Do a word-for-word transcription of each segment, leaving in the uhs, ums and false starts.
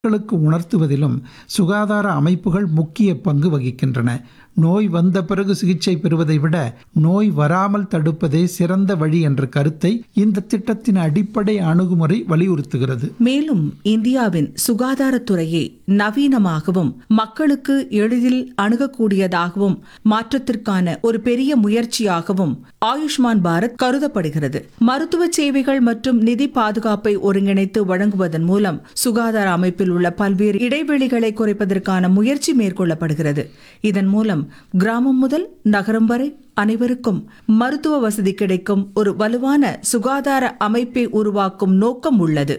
மக்களுக்கு உணர்த்துவதிலும் சுகாதார அமைப்புகள் முக்கிய பங்கு வகிக்கின்றன. நோய் வந்த பிறகு சிகிச்சை பெறுவதை விட நோய் வராமல் தடுப்பதே சிறந்த வழி என்ற கருத்தை இந்த திட்டத்தின் அடிப்படை அணுகுமுறை வலியுறுத்துகிறது. மேலும் இந்தியாவின் சுகாதாரத்துறையை நவீனமாகவும் மக்களுக்கு எளிதில் அணுகக்கூடியதாகவும் மாற்றத்திற்கான ஒரு பெரிய முயற்சியாகவும் ஆயுஷ்மான் பாரத் கருதப்படுகிறது. மருத்துவ சேவைகள் மற்றும் நிதி பாதுகாப்பை ஒருங்கிணைத்து வழங்குவதன் மூலம் சுகாதார அமைப்பில் உள்ள பல்வேறு இடைவெளிகளை குறைப்பதற்கான முயற்சி மேற்கொள்ளப்படுகிறது. இதன் மூலம் கிராமம் முதல் நகரம் வரை அனைவருக்கும் மருத்துவ வசதி கிடைக்கும் ஒரு வலுவான சுகாதார அமைப்பை உருவாக்கும் நோக்கம் உள்ளது.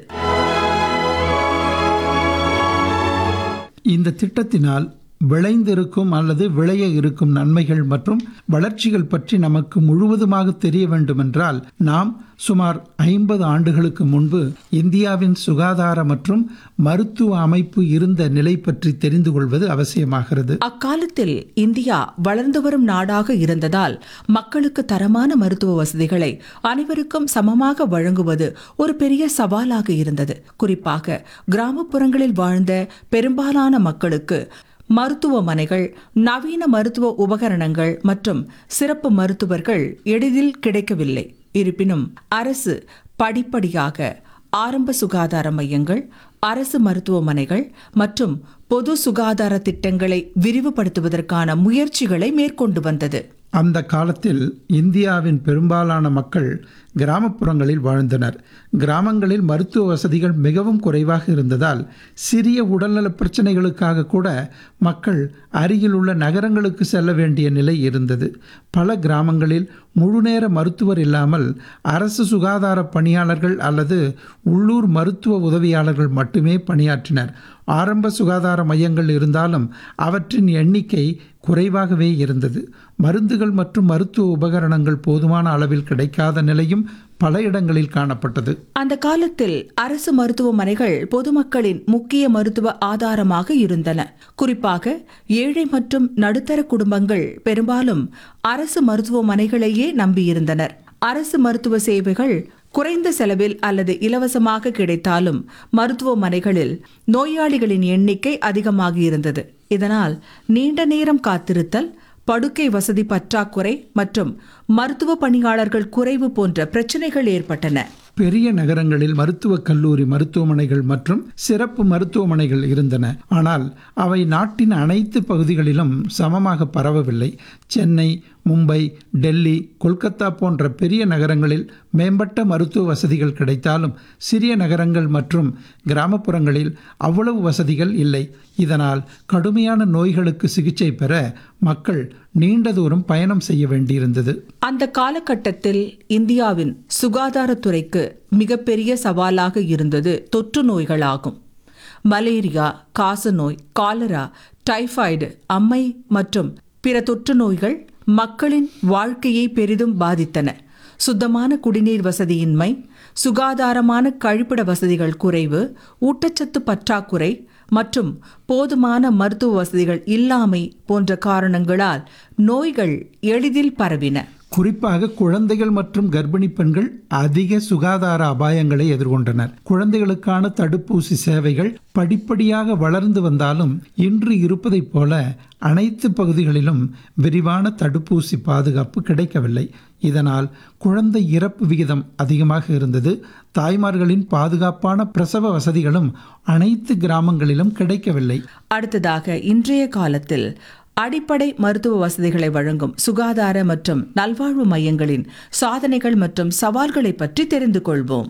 இந்த திட்டத்தினால் விளைந்திருக்கும் அல்லது விளைய இருக்கும் நன்மைகள் மற்றும் வளர்ச்சிகள் பற்றி நமக்கு முழுவதுமாக தெரிய வேண்டுமென்றால் நாம் சுமார் ஐம்பது ஆண்டுகளுக்கு முன்பு இந்தியாவின் சுகாதார மற்றும் மருத்துவ அமைப்பு இருந்த நிலை பற்றி தெரிந்து கொள்வது அவசியமாகிறது. அக்காலத்தில் இந்தியா வளர்ந்து வரும் நாடாக இருந்ததால் மக்களுக்கு தரமான மருத்துவ வசதிகளை அனைவருக்கும் சமமாக வழங்குவது ஒரு பெரிய சவாலாக இருந்தது. குறிப்பாக கிராமப்புறங்களில் வாழ்ந்த பெரும்பாலான மக்களுக்கு மருத்துவமனைகள், நவீன மருத்துவ உபகரணங்கள் மற்றும் சிறப்பு மருத்துவர்கள் எளிதில் கிடைக்கவில்லை. இருப்பினும் அரசு படிப்படியாக ஆரம்ப சுகாதார மையங்கள், அரசு மருத்துவமனைகள் மற்றும் பொது சுகாதார திட்டங்களை விரிவுபடுத்துவதற்கான முயற்சிகளை மேற்கொண்டு வந்தது. அந்த காலத்தில் இந்தியாவின் பெரும்பாலான மக்கள் கிராமப்புறங்களில் வாழ்ந்தனர். கிராமங்களில் மருத்துவ வசதிகள் மிகவும் குறைவாக இருந்ததால் சிறிய உடல்நல பிரச்சனைகளுக்காக கூட மக்கள் அருகில் உள்ள நகரங்களுக்கு செல்ல வேண்டிய நிலை இருந்தது. பல கிராமங்களில் முழுநேர மருத்துவர் இல்லாமல் அரசு சுகாதார பணியாளர்கள் அல்லது உள்ளூர் மருத்துவ உதவியாளர்கள் மட்டுமே பணியாற்றினர். ஆரம்ப சுகாதார மையங்கள் இருந்தாலும் அவற்றின் எண்ணிக்கை குறைவாகவே இருந்தது. மருந்துகள் மற்றும் மருத்துவ உபகரணங்கள் போதுமான அளவில் கிடைக்காத நிலையும் பல இடங்களில் காணப்பட்டது. அந்த காலத்தில் அரசு மருத்துவமனைகள் பொதுமக்களின் முக்கிய மருத்துவ ஆதாரமாக இருந்தன. குறிப்பாக ஏழை மற்றும் நடுத்தர குடும்பங்கள் பெரும்பாலும் அரசு மருத்துவமனைகளையே நம்பியிருந்தனர். அரசு மருத்துவ சேவைகள் குறைந்த செலவில் அல்லது இலவசமாக கிடைத்தாலும் மருத்துவமனைகளில் நோயாளிகளின் எண்ணிக்கை அதிகமாக இருந்தது. இதனால் நீண்ட நேரம் காத்திருத்தல், படுக்கை வசதி பற்றாக்குறை மற்றும் மருத்துவ பணியாளர்கள் குறைவு போன்ற பிரச்சனைகள் ஏற்பட்டன. பெரிய நகரங்களில் மருத்துவக் கல்லூரி, மருத்துவமனைகள் மற்றும் சிறப்பு மருத்துவமனைகள் இருந்தன. ஆனால் அவை நாட்டின் அனைத்து பகுதிகளிலும் சமமாக பரவவில்லை. சென்னை, மும்பை, டெல்லி, கொல்கத்தா போன்ற பெரிய நகரங்களில் மேம்பட்ட மருத்துவ வசதிகள் கிடைத்தாலும் சிறிய நகரங்கள் மற்றும் கிராமப்புறங்களில் அவ்வளவு வசதிகள் இல்லை. இதனால் கடுமையான நோய்களுக்கு சிகிச்சை பெற மக்கள் நீண்ட தூரம் பயணம் செய்ய வேண்டியிருந்தது. அந்த காலகட்டத்தில் இந்தியாவின் சுகாதாரத்துறைக்கு மிகப்பெரிய சவாலாக இருந்தது தொற்று நோய்களாகும். மலேரியா, காசநோய், காலரா, டைபாய்டு, அம்மை மற்றும் பிற தொற்று நோய்கள் மக்களின் வாழ்க்கையை பெரிதும் பாதித்தன. சுத்தமான குடிநீர் வசதியின்மை, சுகாதாரமான கழிப்பிட வசதிகள் குறைவு, ஊட்டச்சத்து பற்றாக்குறை மற்றும் போதுமான மருத்துவ வசதிகள் இல்லாமை போன்ற காரணங்களால் நோய்கள் எளிதில் பரவின. குறிப்பாக குழந்தைகள் மற்றும் கர்ப்பிணி பெண்கள் அதிக சுகாதார அபாயங்களை எதிர்கொண்டனர். குழந்தைகளுக்கான தடுப்பூசி சேவைகள் படிப்படியாக வளர்ந்து வந்தாலும் இன்று இருப்பதைப் போல அனைத்து பகுதிகளிலும் விரிவான தடுப்பூசி பாதுகாப்பு கிடைக்கவில்லை. இதனால் குழந்தை இறப்பு விகிதம் அதிகமாக இருந்தது. தாய்மார்களின் பாதுகாப்பான பிரசவ வசதிகளும் அனைத்து கிராமங்களிலும் கிடைக்கவில்லை. அடுத்ததாக இன்றைய காலத்தில் அடிப்படை மருத்துவ வசதிகளை வழங்கும் சுகாதார மற்றும் நல்வாழ்வு மையங்களின் சாதனைகள் மற்றும் சவால்களை பற்றி தெரிந்து கொள்வோம்.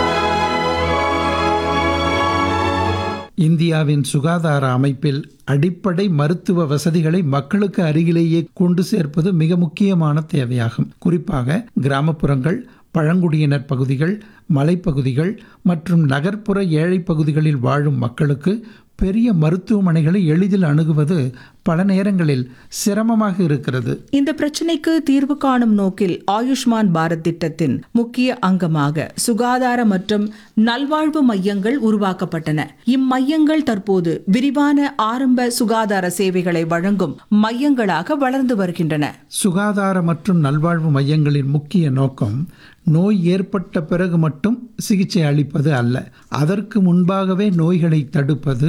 இந்தியாவின் சுகாதார அமைப்பில் அடிப்படை மருத்துவ வசதிகளை மக்களுக்கு அருகிலேயே கொண்டு சேர்ப்பது மிக முக்கியமான தேவையாகும். குறிப்பாக கிராமப்புறங்கள், பழங்குடியினர் பகுதிகள், மலைப்பகுதிகள் மற்றும் நகர்ப்புற ஏழை பகுதிகளில் வாழும் மக்களுக்கு பெரிய மருத்துவமனைகளை எளிதில் அணுகுவது பல நேரங்களில் சிரமமாக இருக்கிறது. இந்த பிரச்சனைக்கு தீர்வு காணும் நோக்கில் ஆயுஷ்மான் பாரத் திட்டத்தின் முக்கிய அங்கமாக சுகாதார மற்றும் நல்வாழ்வு மையங்கள் உருவாக்கப்பட்டன. இம்மையங்கள் தற்போது விரிவான ஆரம்ப சுகாதார சேவைகளை வழங்கும் மையங்களாக வளர்ந்து வருகின்றன. சுகாதார மற்றும் நல்வாழ்வு மையங்களின் முக்கிய நோக்கம் நோய் ஏற்பட்ட பிறகு மட்டும் சிகிச்சை அளிப்பது அல்ல. அதற்கு முன்பாகவே நோய்களை தடுப்பது,